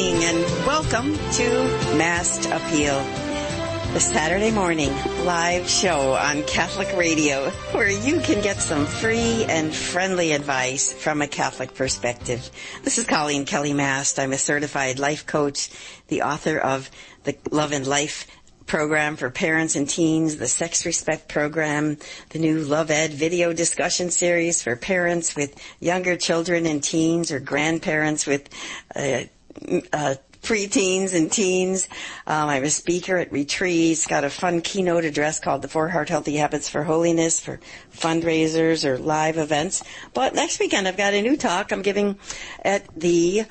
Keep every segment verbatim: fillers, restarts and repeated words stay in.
morning and welcome to Massed Appeal, the Saturday morning live show on Catholic Radio where you can get some free and friendly advice from a Catholic perspective. This is Colleen Kelly Mast. I'm a certified life coach, the author of the Love and Life program for parents and teens, the Sex Respect program, the new Love Ed video discussion series for parents with younger children and teens or grandparents with uh, uh preteens and teens. Um, I'm a speaker at retreats, got a fun keynote address called the Four Heart Healthy Habits for Holiness for fundraisers or live events. But next weekend I've got a new talk I'm giving at the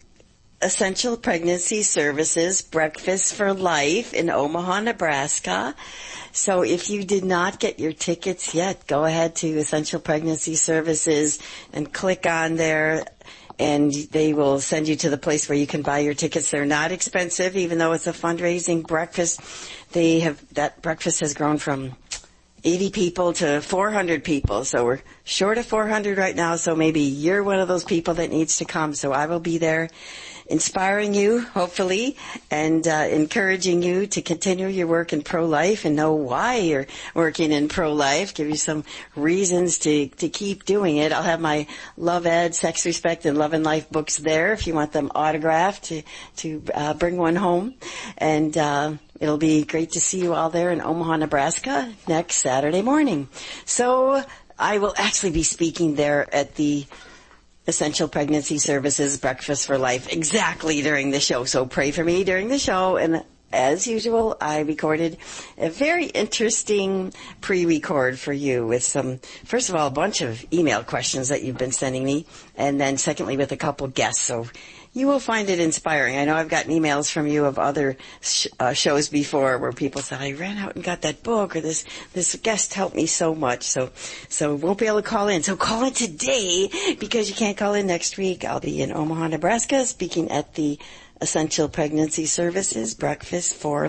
Essential Pregnancy Services Breakfast for Life in Omaha, Nebraska. So if you did not get your tickets yet, go ahead to Essential Pregnancy Services and click on there, and they will send you to the place where you can buy your tickets. They're not expensive, even though it's a fundraising breakfast. They have, that breakfast has grown from eighty people to four hundred people. So we're short of four hundred right now. So maybe you're one of those people that needs to come. So I will be there, inspiring you, hopefully, and uh, encouraging you to continue your work in pro-life and know why you're working in pro-life, give you some reasons to, to keep doing it. I'll have my Love Ed, Sex Respect, and Love and Life books there if you want them autographed to, to uh, bring one home. And uh, it'll be great to see you all there in Omaha, Nebraska next Saturday morning. So I will actually be speaking there at the Essential Pregnancy Services Breakfast for Life exactly during the show. So pray for me during the show. And as usual, I recorded a very interesting pre-record for you with some, first of all, a bunch of email questions that you've been sending me. And then secondly, with a couple guests. So you will find it inspiring. I know I've gotten emails from you of other sh- uh, shows before where people say, I ran out and got that book, or this, this guest helped me so much. So, so won't be able to call in. So call in today because you can't call in next week. I'll be in Omaha, Nebraska speaking at the Essential Pregnancy Services Breakfast for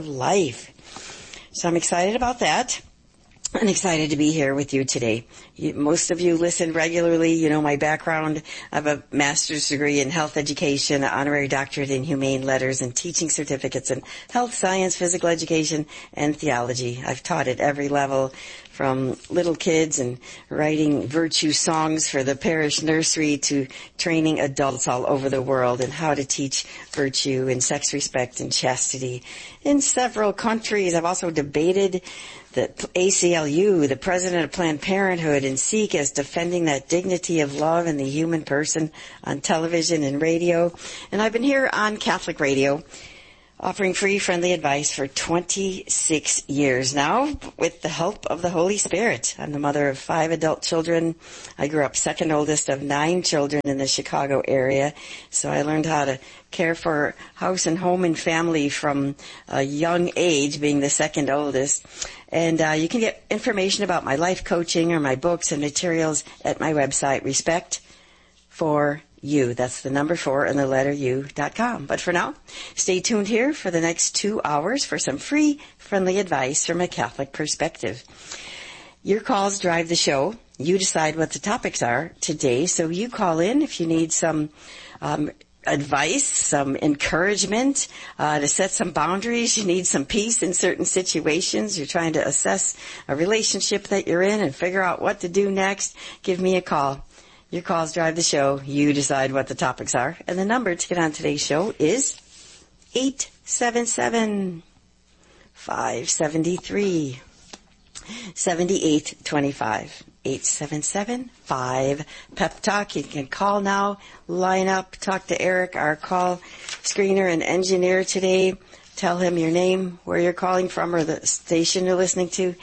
Life. So I'm excited about that. I'm excited to be here with you today. You, most of you listen regularly. You know my background. I have a master's degree in health education, an honorary doctorate in humane letters, and teaching certificates in health science, physical education, and theology. I've taught at every level, from little kids and writing virtue songs for the parish nursery to training adults all over the world in how to teach virtue and sex respect and chastity in several countries. I've also debated the A C L U, the president of Planned Parenthood, and SEEK as defending that dignity of love and the human person on television and radio. And I've been here on Catholic Radio offering free, friendly advice for twenty-six years now with the help of the Holy Spirit. I'm the mother of five adult children. I grew up second oldest of nine children in the Chicago area, so I learned how to care for house and home and family from a young age, being the second oldest. And uh, you can get information about my life coaching or my books and materials at my website, Respect for You. That's the number four and the letter U dot com. But for now, stay tuned here for the next two hours for some free, friendly advice from a Catholic perspective. Your calls drive the show. You decide what the topics are today. So you call in if you need some um advice, some encouragement, uh, to set some boundaries. You need some peace in certain situations. You're trying to assess a relationship that you're in and figure out what to do next. Give me a call. Your calls drive the show. You decide what the topics are. And the number to get on today's show is eight seven seven, five seven three, seven eight two five. eight seven seven, five, Pep Talk. You can call now, line up, talk to Eric, our call screener and engineer today. Tell him your name, where you're calling from, or the station you're listening to,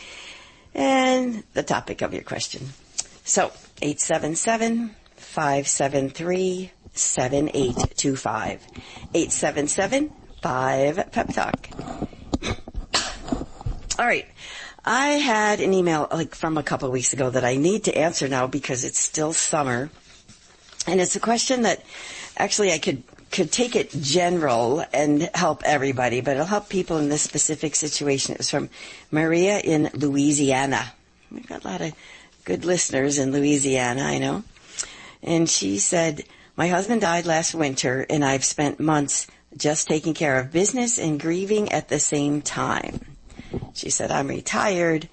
and the topic of your question. So, eight seven seven, five seven three, seven eight two five. eight seven seven, five, Pep Talk. All right. I had an email like from a couple of weeks ago that I need to answer now because it's still summer. And it's a question that actually I could could take it general and help everybody, but it'll help people in this specific situation. It was from Maria in Louisiana. We've got a lot of good listeners in Louisiana, I know. And she said, my husband died last winter and I've spent months just taking care of business and grieving at the same time. She said, I'm retired,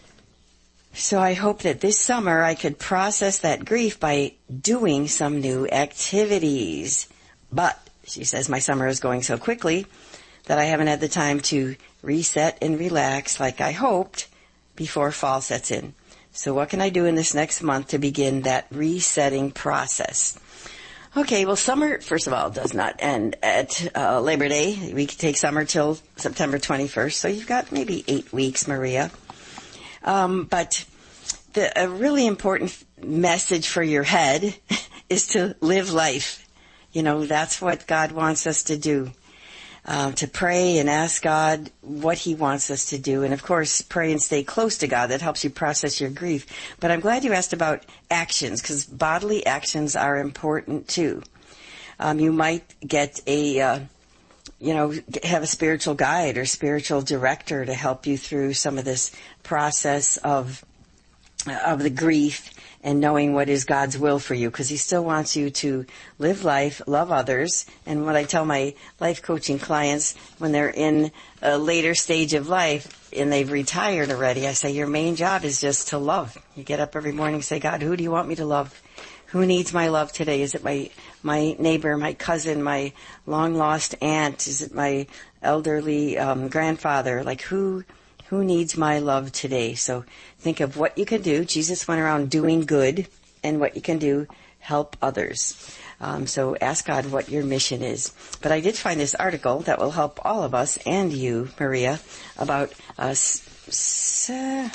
so I hope that this summer I could process that grief by doing some new activities. But, she says, my summer is going so quickly that I haven't had the time to reset and relax like I hoped before fall sets in. So what can I do in this next month to begin that resetting process? Okay, well, summer, first of all, does not end at uh, Labor Day. We can take summer till September twenty-first, so you've got maybe eight weeks, Maria. Um, but the, a really important message for your head is to live life. You know, that's what God wants us to do. Uh, to pray and ask God what He wants us to do. And, of course, pray and stay close to God. That helps you process your grief. But I'm glad you asked about actions, because bodily actions are important, too. Um, you might get a, uh, you know, have a spiritual guide or spiritual director to help you through some of this process of of the grief and knowing what is God's will for you, because He still wants you to live life, love others. And what I tell my life coaching clients when they're in a later stage of life and they've retired already, I say, your main job is just to love. You get up every morning and say, God, who do you want me to love? Who needs my love today? Is it my, my neighbor, my cousin, my long-lost aunt? Is it my elderly um, grandfather? Like, who... Who needs my love today? So think of what you can do. Jesus went around doing good, and what you can do, help others. Um, so ask God what your mission is. But I did find this article that will help all of us and you, Maria, about us. Uh,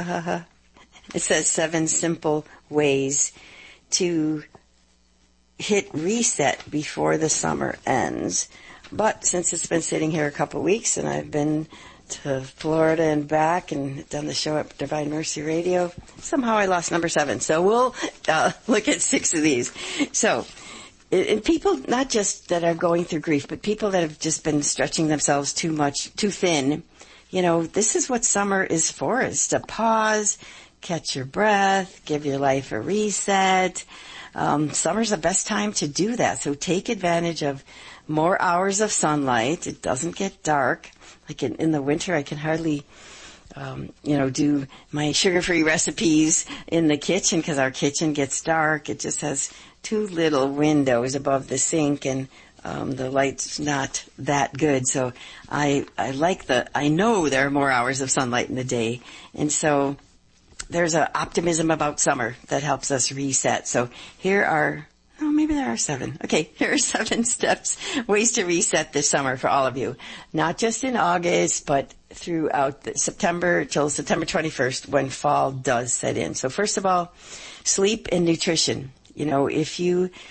it says seven simple ways to hit reset before the summer ends. But since it's been sitting here a couple of weeks and I've been to Florida and back and done the show at Divine Mercy Radio, somehow I lost number seven. So we'll uh, look at six of these. So and people, not just that are going through grief, but people that have just been stretching themselves too much, too thin. You know, this is what summer is for, is to pause, catch your breath, give your life a reset. Um, summer's the best time to do that. So take advantage of more hours of sunlight. It doesn't get dark. Like in, in the winter, I can hardly, um, you know, do my sugar-free recipes in the kitchen because our kitchen gets dark. It just has two little windows above the sink, and um, the light's not that good. So I, I like the, I know there are more hours of sunlight in the day, and so there's an optimism about summer that helps us reset. So here are. Oh, maybe there are seven. Okay, here are seven steps, ways to reset this summer for all of you. Not just in August, but throughout the September till September twenty-first when fall does set in. So first of all, sleep and nutrition. You know, if you